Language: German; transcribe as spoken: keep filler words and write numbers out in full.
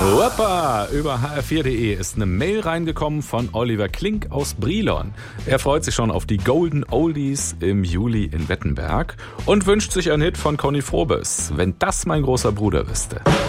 Hoppa! Über h r vier punkt de ist eine Mail reingekommen von Oliver Klink aus Brilon. Er freut sich schon auf die Golden Oldies im Juli in Wettenberg und wünscht sich einen Hit von Conny Frobes. Wenn das mein großer Bruder wüsste.